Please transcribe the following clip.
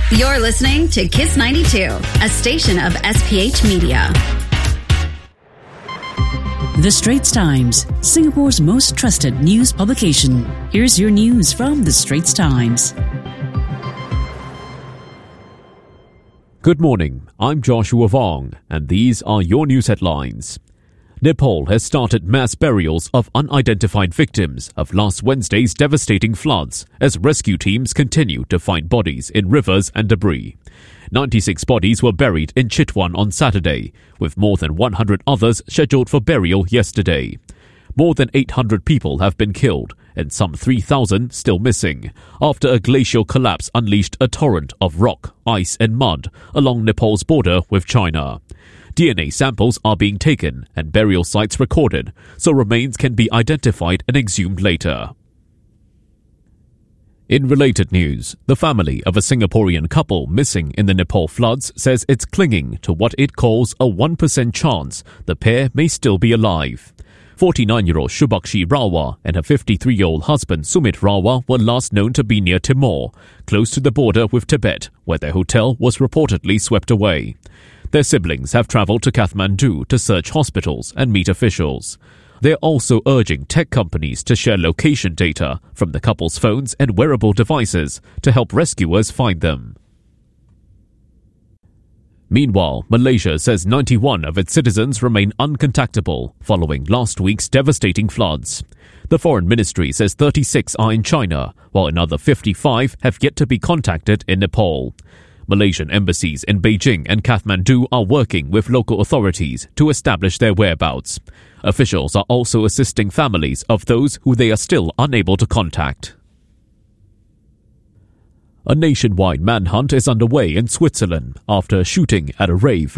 You're listening to Kiss 92, a station of SPH Media. The Straits Times, Singapore's most trusted news publication. Here's your news from The Straits Times. Good morning, I'm Joshua Vong, and these are your news headlines. Nepal has started mass burials of unidentified victims of last Wednesday's devastating floods as rescue teams continue to find bodies in rivers and debris. 96 bodies were buried in Chitwan on Saturday, with more than 100 others scheduled for burial yesterday. More than 800 people have been killed and some 3,000 still missing after a glacial collapse unleashed a torrent of rock, ice and mud along Nepal's border with China. DNA samples are being taken and burial sites recorded so remains can be identified and exhumed later. In related news, the family of a Singaporean couple missing in the Nepal floods says it's clinging to what it calls a 1% chance the pair may still be alive. 49-year-old Shubhakshi Rawa and her 53-year-old husband Sumit Rawa were last known to be near Timor, close to the border with Tibet, where their hotel was reportedly swept away. Their siblings have travelled to Kathmandu to search hospitals and meet officials. They're also urging tech companies to share location data from the couple's phones and wearable devices to help rescuers find them. Meanwhile, Malaysia says 91 of its citizens remain uncontactable following last week's devastating floods. The Foreign Ministry says 36 are in China, while another 55 have yet to be contacted in Nepal. Malaysian embassies in Beijing and Kathmandu are working with local authorities to establish their whereabouts. Officials are also assisting families of those who they are still unable to contact. A nationwide manhunt is underway in Switzerland after a shooting at a rave